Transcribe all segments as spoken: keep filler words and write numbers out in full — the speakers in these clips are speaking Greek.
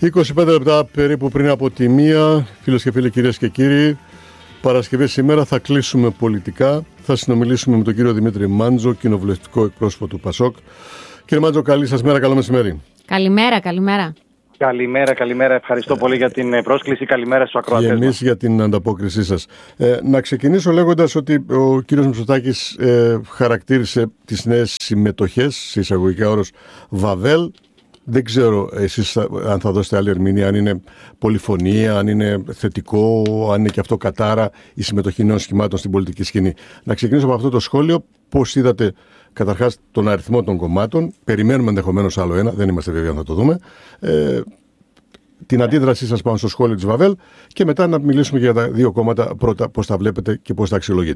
είκοσι πέντε λεπτά περίπου πριν από τη μία, φίλες και φίλοι, κυρίες και κύριοι, Παρασκευή σήμερα θα κλείσουμε πολιτικά. Θα συνομιλήσουμε με τον κύριο Δημήτρη Μάντζο, κοινοβουλευτικό εκπρόσωπο του ΠΑΣΟΚ. Κύριε Μάντζο, καλή σας μέρα, καλό μεσημέρι. Καλημέρα, καλημέρα. Καλημέρα, καλημέρα. Ευχαριστώ πολύ για την πρόσκληση. Καλημέρα στους ακροατές μας. Και εμείς για την ανταπόκρισή σας. Ε, να ξεκινήσω λέγοντας ότι ο κύριος Μητσοτάκης ε, χαρακτήρισε τις νέες συμμετοχές, σε εισαγωγικά όρος, Βαβέλ. Δεν ξέρω εσείς αν θα δώσετε άλλη ερμηνεία, αν είναι πολυφωνία, αν είναι θετικό, αν είναι και αυτό κατάρα η συμμετοχή νέων σχημάτων στην πολιτική σκηνή. Να ξεκινήσω από αυτό το σχόλιο. Πώς είδατε καταρχάς τον αριθμό των κομμάτων? Περιμένουμε ενδεχομένως άλλο ένα, δεν είμαστε βέβαιοι αν θα το δούμε. Ε, την αντίδρασή σας πάνω στο σχόλιο της Βαβέλ και μετά να μιλήσουμε για τα δύο κόμματα. Πρώτα, πώς τα βλέπετε και πώς τα αξιολογείτε.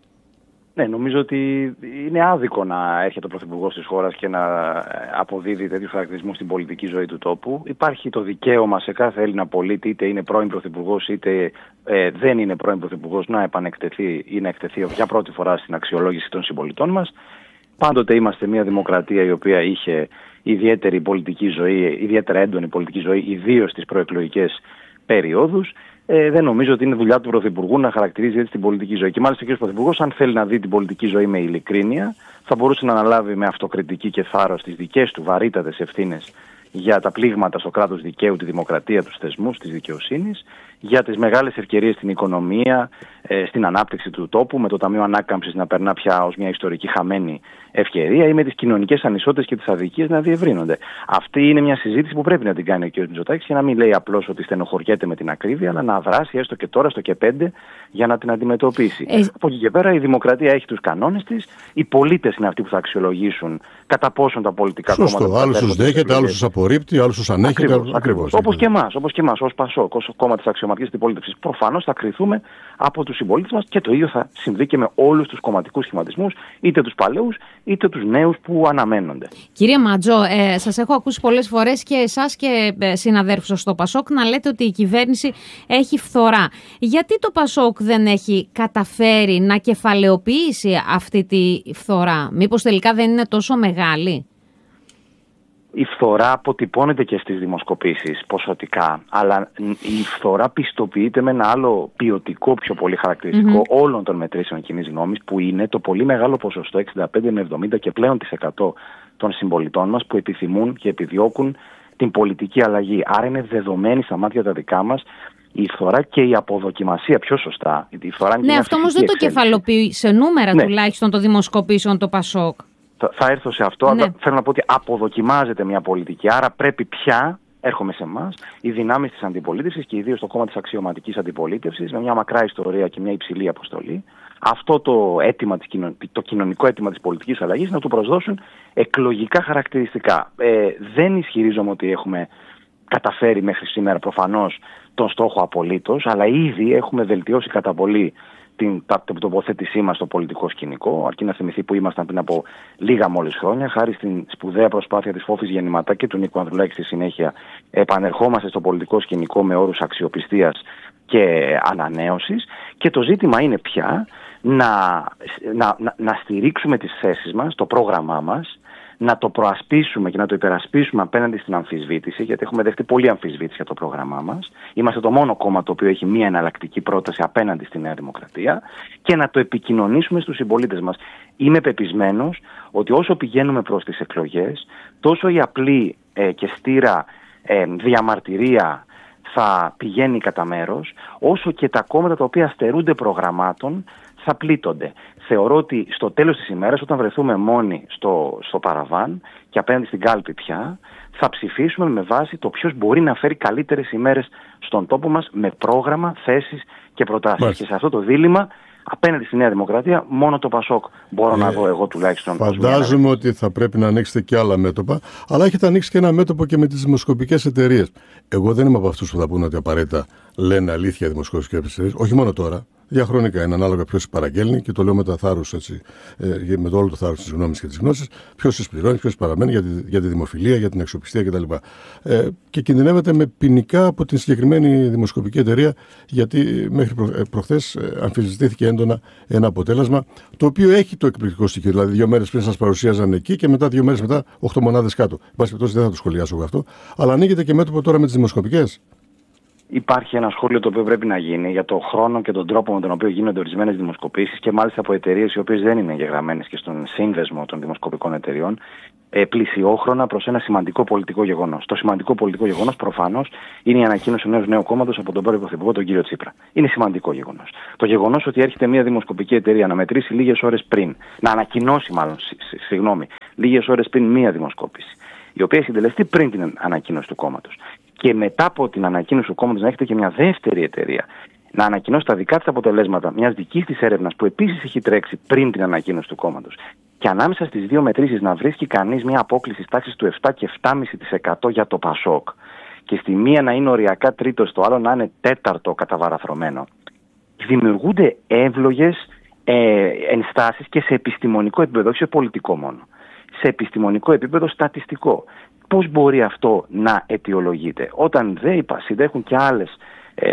Ναι, νομίζω ότι είναι άδικο να έρχεται ο Πρωθυπουργός της χώρας και να αποδίδει τέτοιους χαρακτηρισμούς στην πολιτική ζωή του τόπου. Υπάρχει το δικαίωμα σε κάθε Έλληνα πολίτη, είτε είναι πρώην Πρωθυπουργός είτε ε, δεν είναι πρώην Πρωθυπουργός, να επανεκτεθεί ή να εκτεθεί για πρώτη φορά στην αξιολόγηση των συμπολιτών μας. Πάντοτε είμαστε μια δημοκρατία η οποία είχε ιδιαίτερη πολιτική ζωή, ιδιαίτερα έντονη πολιτική ζωή, ιδίως στις προεκλογικές περιόδους. Ε, δεν νομίζω ότι είναι δουλειά του Πρωθυπουργού να χαρακτηρίζει έτσι την πολιτική ζωή. Και μάλιστα ο κ. Πρωθυπουργός, αν θέλει να δει την πολιτική ζωή με ειλικρίνεια, θα μπορούσε να αναλάβει με αυτοκριτική και θάρρος τις δικές του βαρύτατες ευθύνες για τα πλήγματα στο κράτος δικαίου, τη δημοκρατία, τους θεσμούς, της δικαιοσύνης, για τις μεγάλες ευκαιρίες στην οικονομία, ε, στην ανάπτυξη του τόπου, με το Ταμείο Ανάκαμψης να περνά πια ως μια ιστορική χαμένη ευκαιρία, ή με τις κοινωνικές ανισότητες και τις αδικίες να διευρύνονται. Αυτή είναι μια συζήτηση που πρέπει να την κάνει ο κ. Μητσοτάκης και να μην λέει απλώς ότι στενοχωριέται με την ακρίβεια, αλλά να δράσει έστω και τώρα στο και πέντε για να την αντιμετωπίσει. Ε... Από εκεί και πέρα η δημοκρατία έχει τους κανόνες της, οι πολίτες είναι αυτοί που θα αξιολογήσουν κατά πόσον τα πολιτικά Σωστό. κόμματα. Άλλους τους δέχεται, άλλους τους απορρίπτει, άλλους τους ανέχεται. Ακριβώς. Όπως και εμάς, όπως και εμάς, ως ΠΑΣΟΚ, ως κόμμα της αξιωματικής αντιπολίτευσης. Προφανώς θα κριθούμε από τους συμπολίτες μας και το ίδιο θα συμβεί και με όλους τους κομματικούς σχηματισμούς, είτε τους παλαιούς είτε τους νέους που αναμένονται. Κύριε Μάντζο, ε, σας έχω ακούσει πολλές φορές και εσάς και ε, συναδέρφους σας στο ΠΑΣΟΚ να λέτε ότι η κυβέρνηση έχει φθορά. Γιατί το ΠΑΣΟΚ δεν έχει καταφέρει να κεφαλαιοποιήσει αυτή τη φθορά? Μήπως τελικά δεν είναι τόσο μεγάλη? Η φθορά αποτυπώνεται και στις δημοσκοπήσεις ποσοτικά, αλλά η φθορά πιστοποιείται με ένα άλλο ποιοτικό πιο πολύ χαρακτηριστικό mm-hmm. όλων των μετρήσεων κοινής γνώμης, που είναι το πολύ μεγάλο ποσοστό, εξήντα πέντε με εβδομήντα και πλέον τοις εκατό των συμπολιτών μας που επιθυμούν και επιδιώκουν την πολιτική αλλαγή. Άρα είναι δεδομένη στα μάτια τα δικά μας η φθορά και η αποδοκιμασία, πιο σωστά. Η φθορά είναι ναι, αυτό όμως δεν το κεφαλοποιεί σε νούμερα ναι. τουλάχιστον των δημοσκοπήσεων το ΠΑΣΟΚ. Θα έρθω σε αυτό, ναι. αλλά θέλω να πω ότι αποδοκιμάζεται μια πολιτική. Άρα πρέπει πια, έρχομαι σε εμάς, οι δυνάμεις της αντιπολίτευσης και ιδίως το κόμμα της αξιωματικής αντιπολίτευσης, με μια μακρά ιστορία και μια υψηλή αποστολή, αυτό το, αίτημα της, το κοινωνικό αίτημα της πολιτικής αλλαγής να του προσδώσουν εκλογικά χαρακτηριστικά. Ε, δεν ισχυρίζομαι ότι έχουμε καταφέρει μέχρι σήμερα προφανώς τον στόχο απολύτως, αλλά ήδη έχουμε βελτιώσει κατά πολύ την τοποθέτησή μας στο πολιτικό σκηνικό, αρκεί να θυμηθεί που ήμασταν πριν από λίγα μόλις χρόνια, χάρη στην σπουδαία προσπάθεια της Φόφης Γεννηματά και του Νίκου Ανδρουλάκη στη συνέχεια, επανερχόμαστε στο πολιτικό σκηνικό με όρους αξιοπιστίας και ανανέωσης, και το ζήτημα είναι πια να, να, να, να στηρίξουμε τις θέσεις μας, το πρόγραμμά μας, να το προασπίσουμε και να το υπερασπίσουμε απέναντι στην αμφισβήτηση, γιατί έχουμε δεχτεί πολλή αμφισβήτηση για το πρόγραμμά μας. Είμαστε το μόνο κόμμα το οποίο έχει μία εναλλακτική πρόταση απέναντι στη Νέα Δημοκρατία, και να το επικοινωνήσουμε στους συμπολίτες μας. Είμαι πεπισμένος ότι όσο πηγαίνουμε προς τις εκλογές, τόσο η απλή ε, και στήρα ε, διαμαρτυρία θα πηγαίνει κατά μέρος, όσο και τα κόμματα τα οποία στερούνται προγραμμάτων θα πλήττονται. Θεωρώ ότι στο τέλος της ημέρας, όταν βρεθούμε μόνοι στο, στο παραβάν και απέναντι στην κάλπη πια, θα ψηφίσουμε με βάση το ποιος μπορεί να φέρει καλύτερες ημέρες στον τόπο μας, με πρόγραμμα, θέσεις και προτάσεις. Μάλιστα. Και σε αυτό το δίλημμα, απέναντι στη Νέα Δημοκρατία, μόνο το ΠΑΣΟΚ μπορώ ε, να δω εγώ τουλάχιστον. Φαντάζομαι ότι θα πρέπει να ανοίξετε και άλλα μέτωπα, αλλά έχετε ανοίξει και ένα μέτωπο και με τις δημοσκοπικές εταιρείες. Εγώ δεν είμαι από αυτούς που θα πούνε ότι απαραίτητα λένε αλήθεια οι δημοσκοπικές εταιρείες, όχι μόνο τώρα. διαχρονικά. Είναι ανάλογα ποιος παραγγέλνει, και το λέω με, τα θάρρους, έτσι, ε, με το όλο το θάρρος της γνώμης και της γνώσης, ποιος εισπληρώνει, ποιος παραμένει για τη, για τη δημοφιλία, για την αξιοπιστία κτλ. Ε, και κινδυνεύεται με ποινικά από την συγκεκριμένη δημοσκοπική εταιρεία, γιατί μέχρι προ, προχθές ε, αμφισβητήθηκε έντονα ένα αποτέλεσμα, το οποίο έχει το εκπληκτικό στοιχείο. Δηλαδή, δύο μέρες πριν σας παρουσίαζαν εκεί και μετά, δύο μέρες μετά, οκτώ μονάδες κάτω. Εν πάση περιπτώσει, δεν θα το σχολιάσω εγώ αυτό. Αλλά ανοίγεται και μέτωπο τώρα με τις δημοσκοπικές. Υπάρχει ένα σχόλιο το οποίο πρέπει να γίνει για τον χρόνο και τον τρόπο με τον οποίο γίνονται ορισμένες δημοσκοπήσεις, και μάλιστα από εταιρείες οι οποίες δεν είναι εγγεγραμμένες και στον σύνδεσμο των δημοσκοπικών εταιρεών, ε, πλησιόχρονα προς ένα σημαντικό πολιτικό γεγονός. Το σημαντικό πολιτικό γεγονός προφανώς είναι η ανακοίνωση ενός νέου κόμματος από τον πρώην Πρωθυπουργό, τον κύριο Τσίπρα. Είναι σημαντικό γεγονός. Το γεγονός ότι έρχεται μια δημοσκοπική εταιρεία να μετρήσει λίγες ώρες πριν, να ανακοινώσει μάλλον, συγγνώμη, λίγες ώρες πριν μια δημοσκόπηση, η οποία έχει συντελεστεί πριν την ανακοίνωση του κόμματος, και μετά από την ανακοίνωση του κόμματος να έχετε και μια δεύτερη εταιρεία να ανακοινώσει τα δικά της αποτελέσματα μιας δικής της έρευνας που επίσης έχει τρέξει πριν την ανακοίνωση του κόμματος, και ανάμεσα στις δύο μετρήσεις να βρίσκει κανείς μια απόκλιση της τάξης του επτά και επτά κόμμα πέντε τοις εκατό για το Πασόκ, και στη μία να είναι οριακά τρίτο, στο άλλο να είναι τέταρτο καταβαραθρωμένο, δημιουργούνται εύλογες ε, ενστάσεις και σε επιστημονικό επίπεδο, όχι σε πολιτικό μόνο, σε επιστημονικό επίπεδο στατιστικό. Πώς μπορεί αυτό να αιτιολογείται όταν δεν συντέχουν και άλλες ε,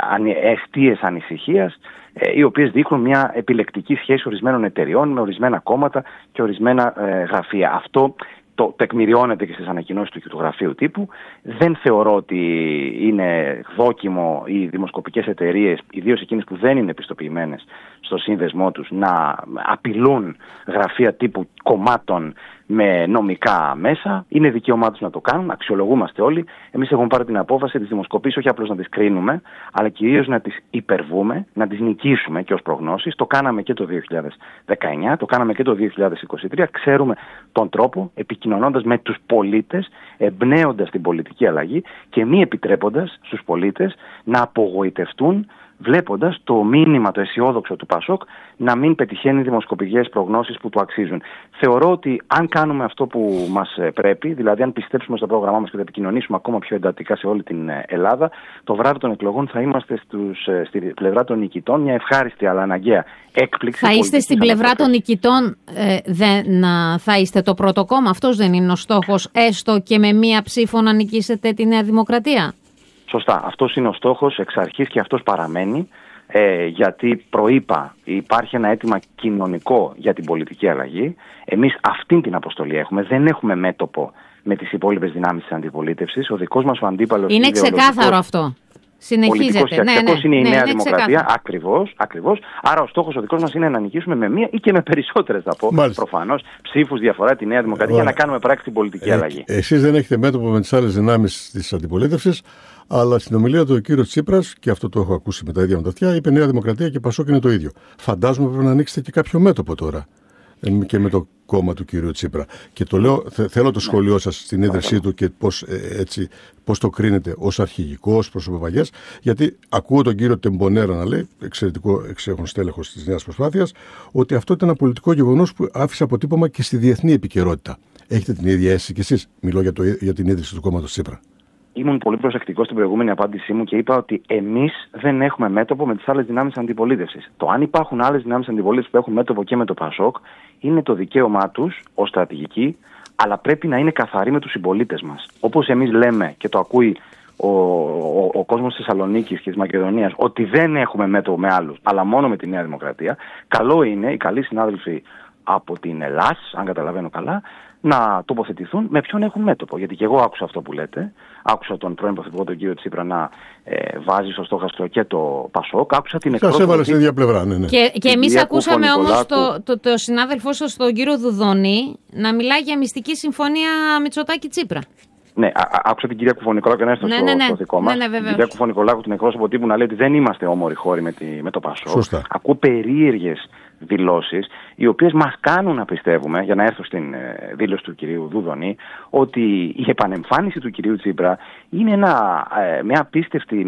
αιστείες ανησυχίας, ε, οι οποίες δείχνουν μια επιλεκτική σχέση ορισμένων εταιριών με ορισμένα κόμματα και ορισμένα ε, γραφεία. Αυτό το τεκμηριώνεται και στις ανακοινώσεις του, του γραφείου τύπου. Δεν θεωρώ ότι είναι δόκιμο οι δημοσκοπικές εταιρείες, ιδίως εκείνες που δεν είναι επιστοποιημένες στο σύνδεσμό τους, να απειλούν γραφεία τύπου κομμάτων με νομικά μέσα. Είναι δικαίωμά τους να το κάνουν, αξιολογούμαστε όλοι. Εμείς έχουμε πάρει την απόφαση τις δημοσκοπήσεις όχι απλώς να τις κρίνουμε, αλλά κυρίως να τις υπερβούμε, να τις νικήσουμε και ως προγνώσεις. Το κάναμε και το δύο χιλιάδες δεκαεννιά, το κάναμε και το δύο χιλιάδες είκοσι τρία. Ξέρουμε τον τρόπο, επικοινωνώντας με τους πολίτες, εμπνέοντας την πολιτική αλλαγή και μη επιτρέποντας στους πολίτες να απογοητευτούν, βλέποντας το μήνυμα, το αισιόδοξο του Πασόκ να μην πετυχαίνει δημοσκοπικές προγνώσεις που του αξίζουν. Θεωρώ ότι αν κάνουμε αυτό που μας πρέπει, δηλαδή αν πιστέψουμε στο πρόγραμμά μας και το επικοινωνήσουμε ακόμα πιο εντατικά σε όλη την Ελλάδα, το βράδυ των εκλογών θα είμαστε στους, στη πλευρά των νικητών, μια ευχάριστη αλλά αναγκαία έκπληξη. Θα είστε στην πλευρά των νικητών, ε, δεν θα είστε το πρώτο κόμμα, αυτός δεν είναι ο στόχος, έστω και με μία ψήφο να νικήσετε τη Νέα Δημοκρατία? Σωστά. Αυτός είναι ο στόχος εξ αρχής και αυτός παραμένει, ε, γιατί προείπα υπάρχει ένα αίτημα κοινωνικό για την πολιτική αλλαγή. Εμείς αυτήν την αποστολή έχουμε, δεν έχουμε μέτωπο με τις υπόλοιπες δυνάμεις της αντιπολίτευσης. Ο δικός μας ο αντίπαλος είναι ξεκάθαρο αυτό. Συνεχίζεται. Ναι, ναι, ναι, είναι η ναι, Νέα ναι, Δημοκρατία, ακριβώς, ακριβώς. Άρα ο στόχος ο δικός μας είναι να νικήσουμε με μία ή και με περισσότερες, θα πω, προφανώς, ψήφους διαφορά τη Νέα Δημοκρατία. Ωραία. Για να κάνουμε πράξη την πολιτική ε, αλλαγή. Εσείς δεν έχετε μέτωπο με τις άλλες δυνάμεις της αντιπολίτευσης, αλλά στην ομιλία του ο κύριος Τσίπρας, και αυτό το έχω ακούσει με τα ίδια μου τα αυτιά, είπε Νέα Δημοκρατία και Πασόκ είναι το ίδιο. Φαντάζομαι πρέπει να ανοίξετε και κάποιο μέτωπο τώρα και με το κόμμα του κύριου Τσίπρα. Και το λέω, θε, θέλω το σχόλιο σας στην ίδρυσή του και πώς, ε, έτσι, πώς το κρίνετε ως αρχηγικό, ως προσωποπαγές, γιατί ακούω τον κύριο Τεμπονέρα να λέει, εξαιρετικό εξέχον στέλεχος της Νέας Προσπάθειας, ότι αυτό ήταν ένα πολιτικό γεγονός που άφησε αποτύπωμα και στη διεθνή επικαιρότητα. Έχετε την ίδια αίσθηση κι εσείς? Μιλώ για, το, για την ίδρυση του κόμματος Τσίπρα. Ήμουν πολύ προσεκτικός στην προηγούμενη απάντησή μου και είπα ότι εμείς δεν έχουμε μέτωπο με τις άλλες δυνάμεις αντιπολίτευσης. Το αν υπάρχουν άλλες δυνάμεις αντιπολίτευσης που έχουν μέτωπο και με το Πασόκ είναι το δικαίωμά τους ως στρατηγική, αλλά πρέπει να είναι καθαροί με τους συμπολίτες μας. Όπως εμείς λέμε και το ακούει ο, ο, ο κόσμος της Θεσσαλονίκης και της Μακεδονίας, ότι δεν έχουμε μέτωπο με άλλους, αλλά μόνο με τη Νέα Δημοκρατία, καλό είναι οι καλοί συνάδελφοι από την Ελλάδα, αν καταλαβαίνω καλά, να τοποθετηθούν με ποιον έχουν μέτωπο. Γιατί και εγώ άκουσα αυτό που λέτε. Άκουσα τον πρώην Πρωθυπουργό, τον κύριο Τσίπρα, να ε, βάζει στο στόχαστρο και το Πασόκ. Άκουσα την εκπρόσωπη. Σας έβαλε στην ίδια πλευρά, ναι, ναι. Και, και εμείς ακούσαμε όμως το, το, το συνάδελφό σας, τον κύριο Δουδονή, να μιλάει για μυστική συμφωνία Μητσοτάκη-Τσίπρα. Ναι, α, α, άκουσα την κυρία Κουφωνικολάκου και να έρθω ναι, στο, ναι, ναι. στο δικό μας. Ναι, ναι, την κυρία Κουφωνικολάκου, την εκπρόσωπο τύπου, να λέει ότι δεν είμαστε όμοροι χώροι με, τη, με το Πασόκ. Σωστά. Ακούω περίεργες δηλώσεις, οι οποίες μας κάνουν να πιστεύουμε, για να έρθω στην ε, δήλωση του κυρίου Δουδονή, ότι η επανεμφάνιση του κυρίου Τσίπρα είναι ένα, ε, μια απίστευτη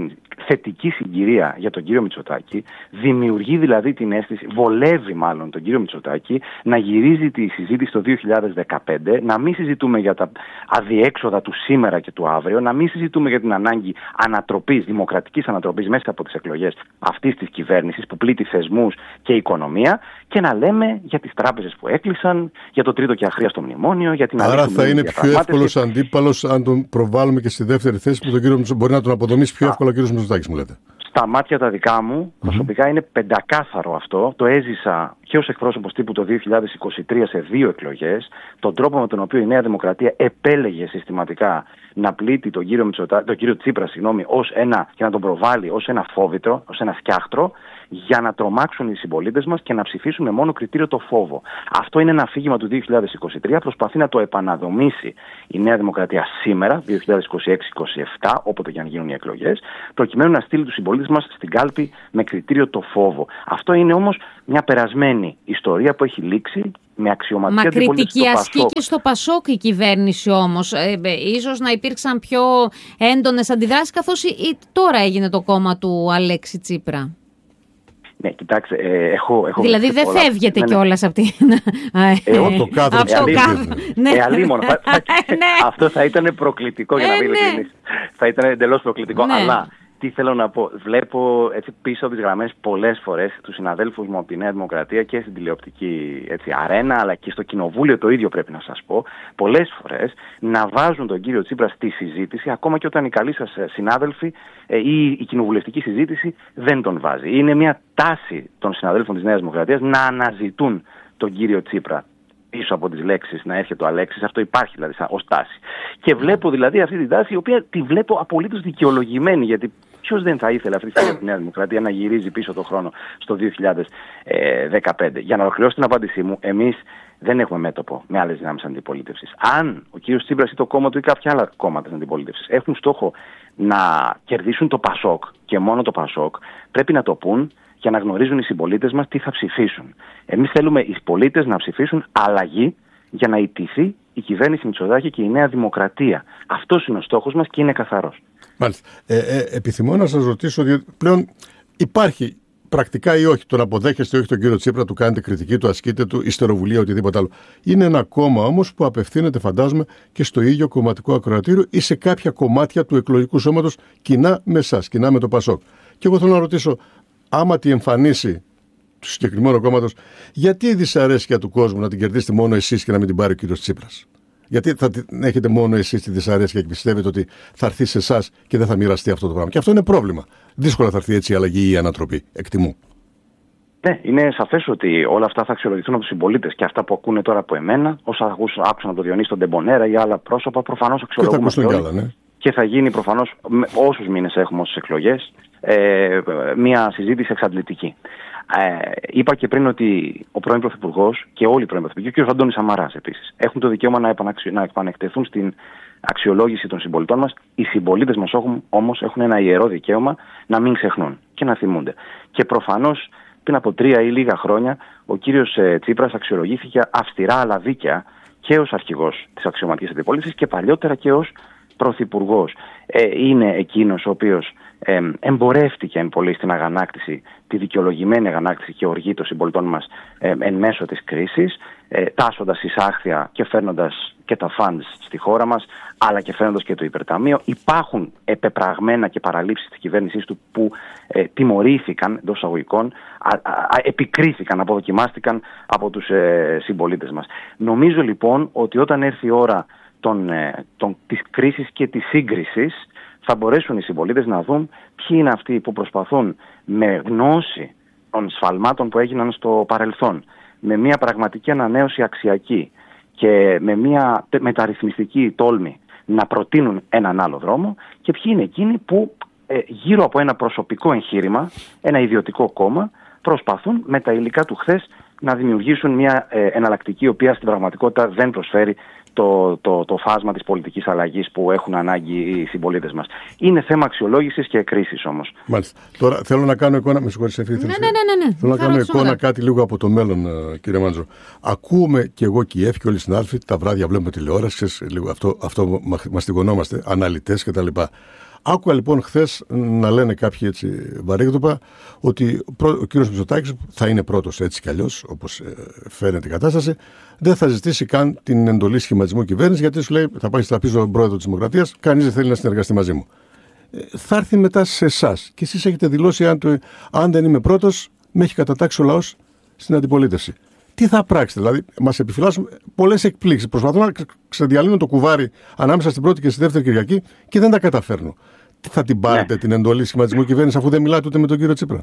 θετική συγκυρία για τον κύριο Μητσοτάκη, δημιουργεί δηλαδή την αίσθηση, βολεύει μάλλον τον κύριο Μητσοτάκη να γυρίζει τη συζήτηση το δύο χιλιάδες δεκαπέντε, να μην συζητούμε για τα αδιέξοδα του σήμερα και του αύριο, να μην συζητούμε για την ανάγκη ανατροπής, δημοκρατικής ανατροπής μέσα από τις εκλογές αυτής της κυβέρνησης που πλήττει θεσμούς και οικονομία, και να λέμε για τις τράπεζες που έκλεισαν, για το τρίτο και αχρίαστο μνημόνιο, για την Άρα θα είναι πιο εύκολος αντίπαλος αν τον προβάλλουμε και στη δεύτερη θέση που τον κύριο Μητσοτάκη. Μπορεί να τον αποδομήσει πιο εύκολα ο κύριος Μητσοτάκης, μου λέτε. Στα μάτια τα δικά μου, προσωπικά mm-hmm. είναι πεντακάθαρο αυτό. Το έζησα και ως εκπρόσωπος τύπου το δύο χιλιάδες είκοσι τρία σε δύο εκλογές. Τον τρόπο με τον οποίο η Νέα Δημοκρατία επέλεγε συστηματικά να πλήττει τον κύριο, Μητσοτα... τον κύριο Τσίπρα, συγγνώμη, ως ένα, και να τον προβάλλει ως ένα φόβητρο, ως ένα σκιάχτρο, για να τρομάξουν οι συμπολίτες μας και να ψηφίσουν με μόνο κριτήριο το φόβο. Αυτό είναι ένα αφήγημα του δύο χιλιάδες είκοσι τρία. Προσπαθεί να το επαναδομήσει η Νέα Δημοκρατία σήμερα, δύο χιλιάδες είκοσι έξι είκοσι επτά, όποτε και αν γίνουν οι εκλογές, προκειμένου να στείλει τους συμπολίτες μας στην κάλπη με κριτήριο το φόβο. Αυτό είναι όμως μια περασμένη ιστορία που έχει λήξει. Με αξιωματική Μα κριτική ασκεί και στο Πασόκ η κυβέρνηση όμως. Ε, ε, ίσως να υπήρξαν πιο έντονες αντιδράσεις, καθώς η, η, τώρα έγινε το κόμμα του Αλέξη Τσίπρα. Ναι, κοιτάξτε, ε, έχω, έχω... Δηλαδή δεν πολλά... φεύγετε ναι, ναι. κιόλας από την... Εγώ το κάθομαι. Αυτό ναι. ε, αλίμονο. θα, θα... ναι. Αυτό θα ήταν προκλητικό, για να μην ειλικρινής. Θα ήταν εντελώς προκλητικό, ναι. αλλά... Τι θέλω να πω, βλέπω έτσι, πίσω από τις γραμμές πολλές φορές τους συναδέλφους μου από τη Νέα Δημοκρατία και στην τηλεοπτική έτσι, αρένα, αλλά και στο κοινοβούλιο το ίδιο πρέπει να σας πω, πολλές φορές να βάζουν τον κύριο Τσίπρα στη συζήτηση, ακόμα και όταν οι καλοί σας συνάδελφοι ε, ή η κοινοβουλευτική συζήτηση δεν τον βάζει. Είναι μια τάση των συναδέλφων της Νέας Δημοκρατίας να αναζητούν τον κύριο Τσίπρα πίσω από τις λέξεις να έρχεται ο Αλέξης. Αυτό υπάρχει δηλαδή ως τάση. Και βλέπω δηλαδή αυτή την τάση, η οποία τη βλέπω απολύτως δικαιολογημένη, γιατί ποιος δεν θα ήθελε αυτή τη στιγμή τη Νέα Δημοκρατία να γυρίζει πίσω το χρόνο στο δύο χιλιάδες δεκαπέντε. Για να ολοκληρώσω την απάντησή μου, εμείς δεν έχουμε μέτωπο με άλλες δυνάμεις αντιπολίτευσης. Αν ο κύριος Τσίπρας ή το κόμμα του ή κάποια άλλα κόμματα της αντιπολίτευσης έχουν στόχο να κερδίσουν το Πασόκ και μόνο το Πασόκ, πρέπει να το πούν για να γνωρίζουν οι συμπολίτες μας τι θα ψηφίσουν. Εμείς θέλουμε οι πολίτες να ψηφίσουν αλλαγή για να ιτηθεί η κυβέρνηση Μητσοτάκη και η Νέα Δημοκρατία. Αυτός είναι ο στόχος μας και είναι καθαρός. Μάλιστα. Ε, ε, επιθυμώ να σας ρωτήσω, διότι πλέον υπάρχει πρακτικά ή όχι, τον αποδέχεστε όχι τον κύριο Τσίπρα, του κάνετε κριτική, του ασκείτε, του ιστεροβουλία, οτιδήποτε άλλο. Είναι ένα κόμμα όμως που απευθύνεται, φαντάζομαι, και στο ίδιο κομματικό ακροατήριο ή σε κάποια κομμάτια του εκλογικού σώματος κοινά με εσάς, κοινά με το Πασόκ. Και εγώ θέλω να ρωτήσω, άμα τη εμφανίσει του συγκεκριμένου κόμματος, γιατί η δυσαρέσκεια του κόσμου να την κερδίσετε μόνο εσείς και να μην την πάρει ο κύριος Τσίπρας? Γιατί θα την έχετε μόνο εσείς τη δυσαρέσκεια και πιστεύετε ότι θα έρθει σε εσάς και δεν θα μοιραστεί αυτό το πράγμα? Και αυτό είναι πρόβλημα. Δύσκολα θα έρθει έτσι η αλλαγή ή η ανατροπή. Εκτιμώ. Ναι, είναι σαφές ότι όλα αυτά θα αξιολογηθούν από τους συμπολίτες και αυτά που ακούνε τώρα από εμένα, όσα άκουσαν από τον Διονύση τον Τεμπονέρα ή άλλα πρόσωπα, προφανώς αξιολογούμε. Και θα ακούσουν κι άλλα, ναι. Και θα γίνει προφανώς, όσους μήνες έχουμε στις εκλογές, ε, μια συζήτηση εξαντλητική. Ε, είπα και πριν ότι ο πρώην Πρωθυπουργός και όλοι οι πρώην Πρωθυπουργοί, ο κ. Αντώνης Σαμαράς επίσης, έχουν το δικαίωμα να, επαναξι... να επανεκτεθούν στην αξιολόγηση των συμπολιτών μας. Οι συμπολίτες μας όμως έχουν ένα ιερό δικαίωμα να μην ξεχνούν και να θυμούνται. Και προφανώς πριν από τρία ή λίγα χρόνια ο κύριος Τσίπρας αξιολογήθηκε αυστηρά αλλά δίκαια και ως αρχηγός της αξιωματικής αντιπολίτευσης και παλιότερα και ως πρωθυπουργός. Ε, είναι εκείνος ο οποίος ε, εμπορεύτηκε εν πολύ στην αγανάκτηση, τη δικαιολογημένη αγανάκτηση και οργή των συμπολιτών μας ε, εν μέσω της κρίσης, ε, τάσσοντας εισάχθεια και φέρνοντας και τα funds στη χώρα μας, αλλά και φέρνοντας και το υπερταμείο. Υπάρχουν επεπραγμένα και παραλήψεις της κυβέρνησής του που ε, τιμωρήθηκαν εντός εισαγωγικών, επικρίθηκαν, αποδοκιμάστηκαν από τους ε, συμπολίτες μας. Νομίζω λοιπόν ότι όταν έρθει η ώρα Των, των, της κρίσης και της σύγκρισης θα μπορέσουν οι συμπολίτες να δουν ποιοι είναι αυτοί που προσπαθούν με γνώση των σφαλμάτων που έγιναν στο παρελθόν, με μια πραγματική ανανέωση αξιακή και με μια μεταρρυθμιστική τόλμη να προτείνουν έναν άλλο δρόμο, και ποιοι είναι εκείνοι που ε, γύρω από ένα προσωπικό εγχείρημα, ένα ιδιωτικό κόμμα, προσπαθούν με τα υλικά του χθες να δημιουργήσουν μια ε, εναλλακτική, η οποία στην πραγματικότητα δεν προσφέρει το, το, το φάσμα της πολιτικής αλλαγής που έχουν ανάγκη οι συμπολίτες μας. Είναι θέμα αξιολόγησης και κρίσης όμως. Μάλιστα. Τώρα θέλω να κάνω εικόνα. Με συγχωρείτε, Εφή. Ναι, ναι, ναι, ναι. Θέλω να κάνω εικόνα κάτι λίγο από το μέλλον, κύριε Μάντζο. Ακούμε και εγώ και η Εφη και όλοι οι συνάδελφοι, τα βράδια βλέπουμε τηλεόραση, λίγο αυτό, αυτό μαστιγωνόμαστε, αναλυτές κτλ. Άκουγα λοιπόν χθες να λένε κάποιοι έτσι βαρύγδουπα ότι ο κύριος Μητσοτάκης θα είναι πρώτος έτσι κι αλλιώς, όπως φαίνεται η κατάσταση, δεν θα ζητήσει καν την εντολή σχηματισμού κυβέρνηση, γιατί σου λέει θα πάει στα πίσω τον πρόεδρο της Δημοκρατίας, κανείς δεν θέλει να συνεργαστεί μαζί μου. Ε, θα έρθει μετά σε εσάς και εσείς έχετε δηλώσει αν, το, αν δεν είμαι πρώτος, με έχει κατατάξει ο λαός στην αντιπολίτευση. Τι θα πράξετε, δηλαδή, μας επιφυλάσσουν πολλές εκπλήξεις. Προσπαθούν να ξεδιαλύνουν το κουβάρι ανάμεσα στην πρώτη και στη δεύτερη Κυριακή και δεν τα καταφέρνουν. Τι θα την πάρετε, ναι, την εντολή σχηματισμού κυβέρνηση, αφού δεν μιλάτε ούτε με τον κύριο Τσίπρα?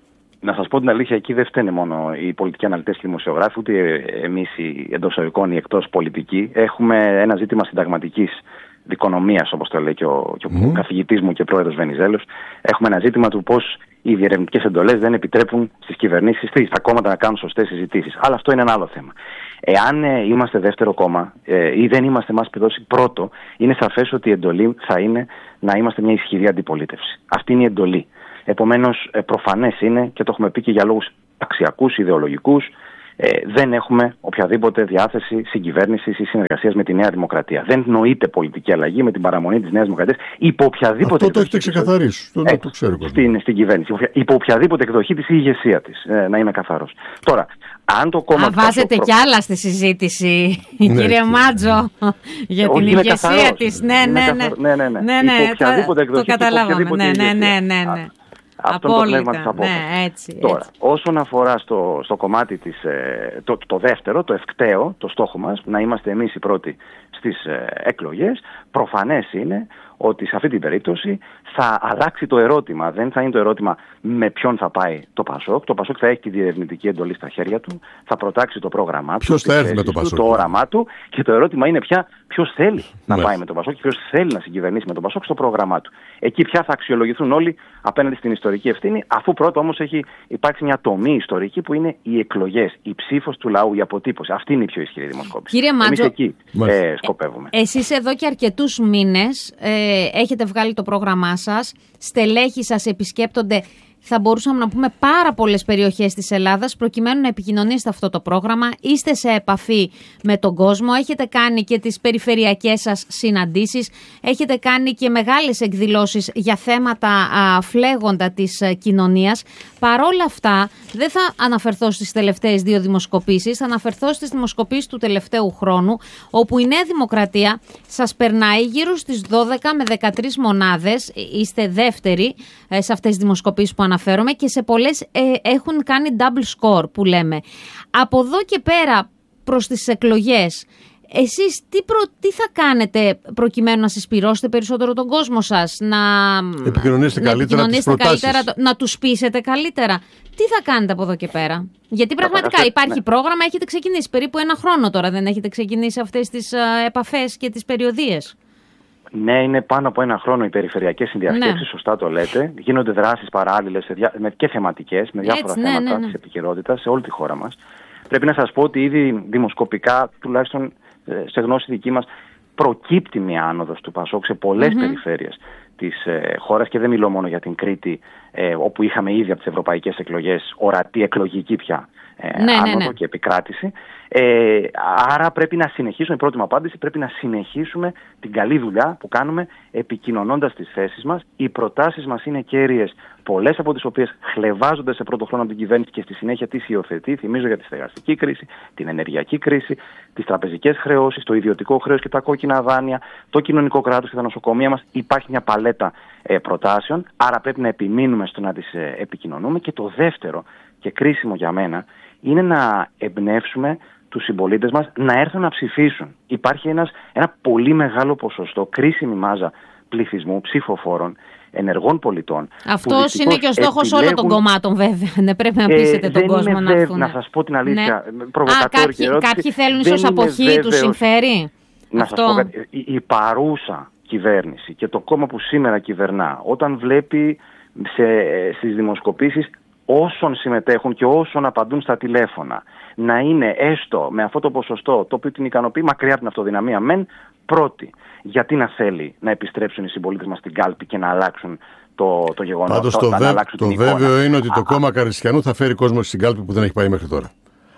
Να σας πω την αλήθεια, εκεί δεν φταίνε μόνο οι πολιτικοί αναλυτές και οι δημοσιογράφοι, ούτε εμείς οι εντός εισαγωγικών ή εκτός πολιτικοί. Έχουμε ένα ζήτημα συνταγματικής δικονομίας, όπως το λέει και ο, και ο mm. καθηγητής μου και πρόεδρος Βενιζέλος. Έχουμε ένα ζήτημα του πώς οι διερευνητικές εντολές δεν επιτρέπουν στις κυβερνήσεις, στα κόμματα να κάνουν σωστές συζητήσεις. Αλλά αυτό είναι ένα άλλο θέμα. Εάν ε, είμαστε δεύτερο κόμμα ε, ή δεν είμαστε μας πεδώσει πρώτο, είναι σαφές ότι η εντολή θα είναι να είμαστε μια ισχυρή αντιπολίτευση. Αυτή είναι η εντολή. Επομένως, ε, προφανές είναι, και το έχουμε πει και για λόγους αξιακούς, ιδεολογικούς, ε, δεν έχουμε οποιαδήποτε διάθεση συγκυβέρνησης ή συνεργασίας με τη Νέα Δημοκρατία. Δεν νοείται πολιτική αλλαγή με την παραμονή της Νέας Δημοκρατίας υπό οποιαδήποτε. Αυτό το έχετε ξεκαθαρίσει. Το, ε, το ξέρω. Στην, στην κυβέρνηση. Υπό οποιαδήποτε εκδοχή της ή ηγεσία της. Ε, να είμαι καθαρός. Τώρα, αν το κόμμα. Α, βάζετε κι άλλα στη συζήτηση, ναι, κύριε Μάτζο, για την ηγεσία της. Ναι, ναι, ναι. ναι, ναι, ναι. ναι, ναι υπό οποιαδήποτε εκδοχή. Το καταλάβαμε. Ναι, ναι, ναι, ναι, ναι. Αυτό είναι το πνεύμα της απόφασης. Ναι, έτσι, Τώρα, έτσι. όσον αφορά στο, στο κομμάτι της, ε, το, το δεύτερο, το ευκταίο, το στόχο μας, να είμαστε εμείς οι πρώτοι στις ε, εκλογές, προφανές είναι ότι σε αυτή την περίπτωση θα αλλάξει το ερώτημα. Δεν θα είναι το ερώτημα με ποιον θα πάει το Πασόκ. Το Πασόκ θα έχει τη διερευνητική εντολή στα χέρια του, θα προτάξει το πρόγραμμά του, ποιος θα έρθει με το Πασόκ, το όραμά του, και το ερώτημα είναι πια ποιος θέλει να πάει με το Πασόκ και ποιος θέλει να συγκυβερνήσει με το Πασόκ στο πρόγραμμά του. Εκεί πια θα αξιολογηθούν όλοι απέναντι στην ιστορική ευθύνη, αφού πρώτα όμως έχει υπάρξει μια τομή ιστορική που είναι οι εκλογές, η ψήφος του λαού, η αποτύπωση. Αυτή είναι η πιο ισχυρή δημοσκόπηση. Κύριε Μάτζο, εμείς εκεί ε, σκοπεύουμε. Εσείς εδώ και αρκετούς μήνες ε, έχετε βγάλει το πρόγραμμά σας, στελέχοι σας επισκέπτονται, θα μπορούσαμε να πούμε, πάρα πολλές περιοχές της Ελλάδας προκειμένου να επικοινωνήσετε αυτό το πρόγραμμα. Είστε σε επαφή με τον κόσμο, έχετε κάνει και τις περιφερειακές σας συναντήσεις, έχετε κάνει και μεγάλες εκδηλώσεις για θέματα α, φλέγοντα της α, κοινωνίας. Παρόλα αυτά, δεν θα αναφερθώ στις τελευταίες δύο δημοσκοπήσεις, θα αναφερθώ στις δημοσκοπήσεις του τελευταίου χρόνου, όπου η Νέα Δημοκρατία σας περνάει γύρω στις δώδεκα με δεκατρείς μονάδες, είστε δεύτεροι ε, σε αυτές τις δημοσκοπήσεις που αναφέρομαι, και σε πολλές ε, έχουν κάνει double score που λέμε. Από εδώ και πέρα προς τις εκλογές, εσείς τι, προ, τι θα κάνετε προκειμένου να συσπυρώσετε περισσότερο τον κόσμο σας, να επικοινωνήσετε να καλύτερα τις προτάσεις, καλύτερα, να τους πείσετε καλύτερα? Τι θα κάνετε από εδώ και πέρα? Γιατί πραγματικά υπάρχει ναι. πρόγραμμα, έχετε ξεκινήσει περίπου ένα χρόνο τώρα, δεν έχετε ξεκινήσει αυτές τις α, επαφές και τις περιοδίες? Ναι, είναι πάνω από ένα χρόνο οι περιφερειακές συνδιασκέψεις, ναι. Σωστά το λέτε. Γίνονται δράσεις παράλληλες και θεματικές, με διάφορα Έτσι, θέματα ναι, ναι, ναι. της επικαιρότητας σε όλη τη χώρα μας. Πρέπει να σας πω ότι ήδη δημοσκοπικά, τουλάχιστον σε γνώση δική μας, προκύπτει μια άνοδος του Πασόκ σε πολλές mm-hmm. περιφέρειες της ε, χώρας, και δεν μιλώ μόνο για την Κρήτη, ε, όπου είχαμε ήδη από τις ευρωπαϊκές εκλογές ορατή εκλογική πια ε, ναι, άνοδο ναι, ναι. και επικράτηση. Ε, άρα πρέπει να συνεχίσουμε, η πρώτη μου απάντηση, πρέπει να συνεχίσουμε την καλή δουλειά που κάνουμε επικοινωνώντας τις θέσεις μας. Οι προτάσεις μας είναι κέρυες, πολλές από τις οποίες χλευάζονται σε πρώτο χρόνο από την κυβέρνηση και στη συνέχεια τις υιοθετεί. Θυμίζω για τη στεγαστική κρίση, την ενεργειακή κρίση, τις τραπεζικές χρεώσεις, το ιδιωτικό χρέος και τα κόκκινα δάνεια, το κοινωνικό κράτος και τα νοσοκομεία μας. Υπάρχει μια παλέτα ε, προτάσεων, άρα πρέπει να επιμείνουμε στο να τις ε, επικοινωνούμε. Και το δεύτερο και κρίσιμο για μένα είναι να εμπνεύσουμε τους συμπολίτες μας να έρθουν να ψηφίσουν. Υπάρχει ένας, ένα πολύ μεγάλο ποσοστό, κρίσιμη μάζα πληθυσμού, ψηφοφόρων, ενεργών πολιτών. Αυτός είναι και ο στόχος επιλέγουν... όλων των κομμάτων, βέβαια. Δεν πρέπει να πείσετε ε, τον κόσμο να έρθουν. Να σας πω την αλήθεια. Ναι. Α, κάποιοι, κάποιοι θέλουν ίσως αποχή, τους συμφέρει. Να αυτό. Σας πω κάτι. Η, η παρούσα κυβέρνηση και το κόμμα που σήμερα κυβερνά, όταν βλέπει σε, στις δημοσκοπήσεις όσων συμμετέχουν και όσων απαντούν στα τηλέφωνα, να είναι έστω με αυτό το ποσοστό το οποίο την ικανοποιεί, μακριά από την αυτοδυναμία μεν, πρώτη. Γιατί να θέλει να επιστρέψουν οι συμπολίτες μας στην κάλπη και να αλλάξουν το, το γεγονός? Πάντως το, βε... το βέβαιο είναι ότι το κόμμα Καριστιανού θα φέρει κόσμο στην κάλπη που δεν έχει πάει μέχρι τώρα.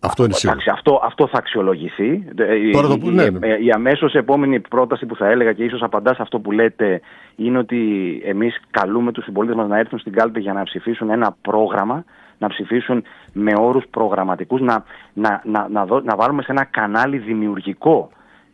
Αυτό είναι σίγουρο. Αυτό, αυτό θα αξιολογηθεί. Τώρα το η, που, ναι, ναι. η, η αμέσως επόμενη πρόταση που θα έλεγα και ίσως απαντά σε αυτό που λέτε είναι ότι εμείς καλούμε τους συμπολίτες μας να έρθουν στην κάλπη για να ψηφίσουν ένα πρόγραμμα, να ψηφίσουν με όρους προγραμματικούς, να, να, να, να, δω, να βάλουμε σε ένα κανάλι δημιουργικό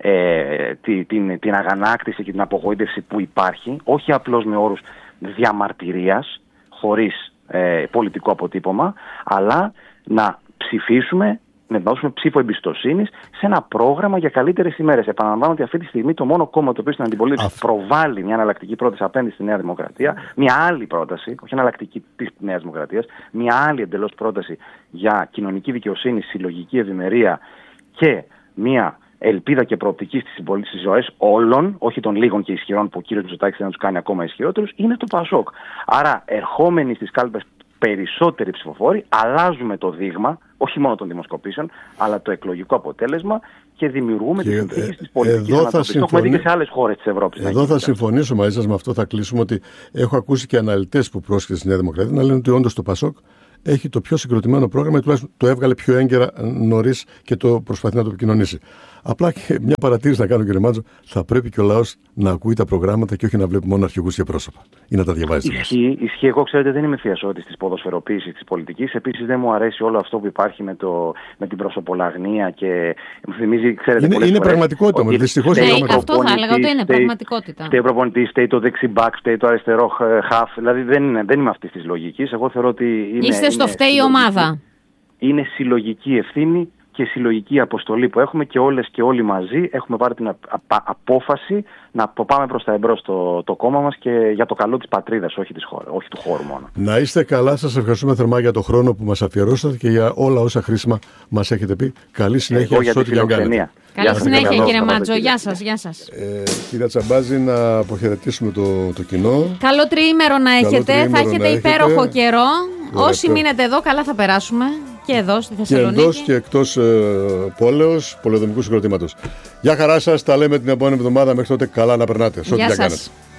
ε, την, την, την αγανάκτηση και την απογοήτευση που υπάρχει, όχι απλώς με όρους διαμαρτυρίας, χωρίς ε, πολιτικό αποτύπωμα, αλλά να ψηφίσουμε, να δώσουμε ψήφο εμπιστοσύνης σε ένα πρόγραμμα για καλύτερες ημέρες. Επαναλαμβάνω ότι αυτή τη στιγμή το μόνο κόμμα το οποίο στην αντιπολίτευση Αφ... προβάλλει μια εναλλακτική πρόταση απέναντι στη Νέα Δημοκρατία, μια άλλη πρόταση, όχι εναλλακτική της Νέας Δημοκρατίας, μια άλλη εντελώς πρόταση για κοινωνική δικαιοσύνη, συλλογική ευημερία και μια ελπίδα και προοπτική στις συμπολίτες, στις ζωές όλων, όχι των λίγων και ισχυρών που ο κύριος Μητσοτάκης δεν τους κάνει ακόμα ισχυρότερους, είναι το ΠΑΣΟΚ. Άρα, ερχόμενοι στις κάλπες περισσότεροι ψηφοφόροι, αλλάζουμε το δείγμα, όχι μόνο των δημοσκοπήσεων, αλλά το εκλογικό αποτέλεσμα και δημιουργούμε τις συνθήκες της πολιτικής ανατροπής. Το έχουμε δει και σε άλλες χώρες της Ευρώπης. Εδώ θα συμφωνήσω μαζί σας με αυτό, θα κλείσουμε, ότι έχω ακούσει και αναλυτές που πρόσκειται στη Νέα Δημοκρατία να λένε ότι όντως το ΠΑΣΟΚ έχει το πιο συγκροτημένο πρόγραμμα, τουλάχιστον το έβγαλε πιο έγκαιρα νωρίς και το προσπαθεί να το επικοινωνήσει. Απλά και μια παρατήρηση να κάνω, κύριε Μάντζο, θα πρέπει και ο λαός να ακούει τα προγράμματα και όχι να βλέπει μόνο αρχηγούς και πρόσωπα ή να τα διαβάζει. Ισχύει, ισχύει. Εγώ, ξέρετε, δεν είμαι θειασότης της ποδοσφαιροποίησης της πολιτικής. Επίσης, δεν μου αρέσει όλο αυτό που υπάρχει με, το, με την προσωπολαγνία και μου θυμίζει, ξέρετε, είναι, είναι πραγματικότητα. Ότι, δυστυχώς ναι, είναι αυτό θα έλεγα ότι είναι πραγματικότητα. Φταίει ο προπονητής, φταίει το δεξιμπάκ, φταίει το αριστερό χαφ. Δηλαδή, δεν, δεν είμαι αυτής της λογικής. Εγώ θεωρώ ότι είναι. Είστε στο φταίει η ομάδα. Είναι συλλογική ευθύνη και συλλογική αποστολή που έχουμε και όλες και όλοι μαζί έχουμε πάρει την απόφαση να πάμε προς τα εμπρός το, το κόμμα μας και για το καλό της πατρίδας, όχι, της χώρα, όχι του χώρου μόνο. Να είστε καλά, σας ευχαριστούμε θερμά για το χρόνο που μας αφιερώσατε και για όλα όσα χρήσιμα μας έχετε πει. Καλή συνέχεια σε ό,τι και αν κάνετε. Καλή συνέχεια, κύριε Μάτζο. Γεια σας, γεια σας. Ε, κύριε Τσαμπάζη, να αποχαιρετήσουμε το, το κοινό. Καλό τριήμερο να έχετε, τριήμερο θα έχετε υπέροχο έχετε. καιρό. Ωραία, όσοι πέρα. μείνετε εδώ, καλά θα περάσουμε. Και εδώ στη Θεσσαλονίκη. Και εντός και εκτός ε, πόλεως, πολεοδομικού συγκροτήματος. Γεια χαρά σας, τα λέμε την επόμενη εβδομάδα. Μέχρι τότε καλά να περνάτε. Σε ό,τι κάνετε.